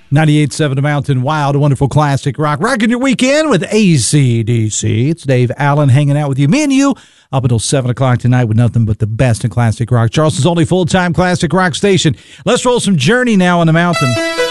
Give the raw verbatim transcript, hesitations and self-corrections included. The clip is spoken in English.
ninety-eight point seven Mountain Wild, a wonderful classic rock. Rocking your weekend with A C D C. It's Dave Allen hanging out with you. Me and you up until seven o'clock tonight with nothing but the best in classic rock. Charleston's only full-time classic rock station. Let's roll some Journey now on the mountain.